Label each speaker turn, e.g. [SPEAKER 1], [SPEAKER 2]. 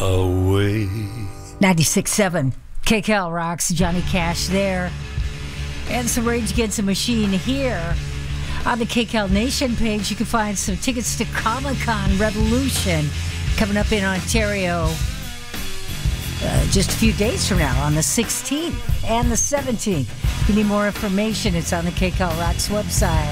[SPEAKER 1] away.
[SPEAKER 2] 96.7 KCAL rocks. Johnny Cash there. And some Rage Against the Machine here. On the KCAL Nation page, you can find some tickets to Comic-Con Revolution coming up in Ontario just a few days from now on the 16th and the 17th. If you need more information, it's on the KCAL Rocks website.